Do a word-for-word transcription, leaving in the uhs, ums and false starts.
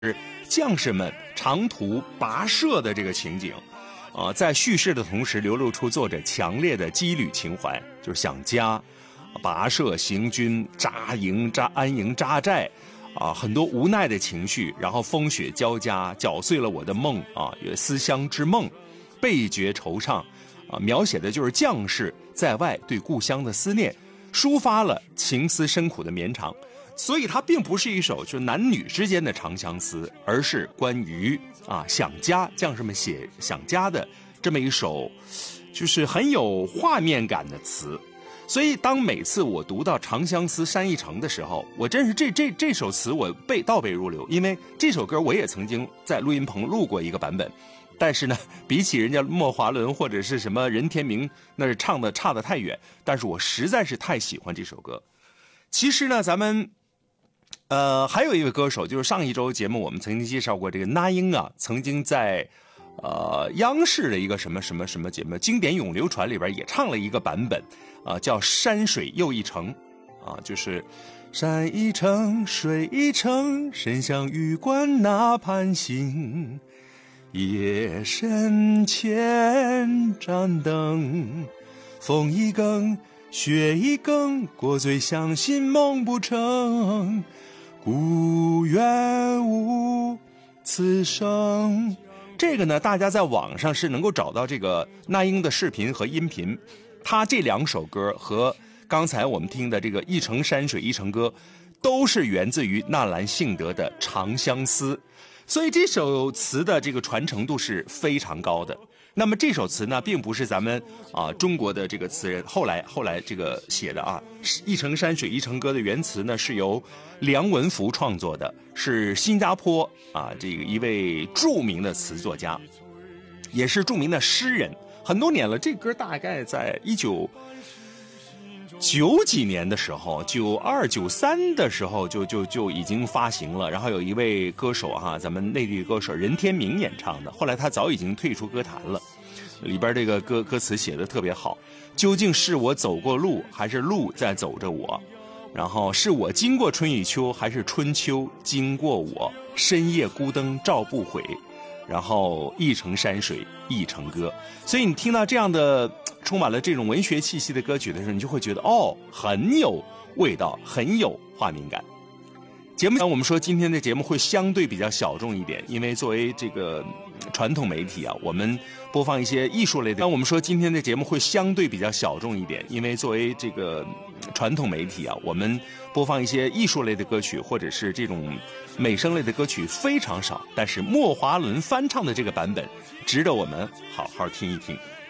将士们长途跋涉的这个情景，啊、呃，在叙事的同时流露出作者强烈的羁旅情怀，就是想家、跋涉行军、扎营、扎安营、扎寨，啊、呃，很多无奈的情绪，然后风雪交加，搅碎了我的梦啊，有思乡之梦，倍觉惆怅，啊、呃，描写的就是将士在外对故乡的思念，抒发了情思深苦的绵长。所以它并不是一首就是男女之间的长相思，而是关于啊想家将士们写想家的这么一首，就是很有画面感的词。所以当每次我读到《长相思》单依程的时候，我真是这这这首词我背倒背如流，因为这首歌我也曾经在录音棚录过一个版本，但是呢，比起人家莫华伦或者是什么任天明，那是唱的差得太远。但是我实在是太喜欢这首歌。其实呢，咱们。呃，还有一位歌手，就是上一周节目我们曾经介绍过这个那英啊，曾经在呃央视的一个什么什么什么节目《经典永流传》里边也唱了一个版本，啊、呃，叫《山水又一程》，啊，就是山一程，水一程，身向玉关那畔行，夜深千盏灯，风一更，雪一更，过最相信梦不成。故园无此声。这个呢，大家在网上是能够找到这个那英的视频和音频。他这两首歌和刚才我们听的这个一程山水一程歌，都是源自于纳兰性德的《长相思》，所以这首词的这个传承度是非常高的。那么这首词呢，并不是咱们啊中国的这个词人后来后来这个写的啊，一程山水一程歌的原词呢是由梁文福创作的，是新加坡啊这个一位著名的词作家，也是著名的诗人，很多年了。这歌大概在一九九几年的时候，九二九三的时候就就就已经发行了。然后有一位歌手哈、啊，咱们内地歌手任天明演唱的，后来他早已经退出歌坛了。里边这个歌歌词写的特别好，究竟是我走过路，还是路在走着我？然后是我经过春与秋，还是春秋经过我？深夜孤灯照不毁。然后一程山水一程歌，所以你听到这样的充满了这种文学气息的歌曲的时候，你就会觉得哦，很有味道，很有画面感。节目上我们说今天的节目会相对比较小众一点，因为作为这个传统媒体啊，我们播放一些艺术类的。那我们说今天的节目会相对比较小众一点，因为作为这个传统媒体啊，我们播放一些艺术类的歌曲或者是这种美声类的歌曲非常少，但是莫华伦翻唱的这个版本值得我们好好听一听。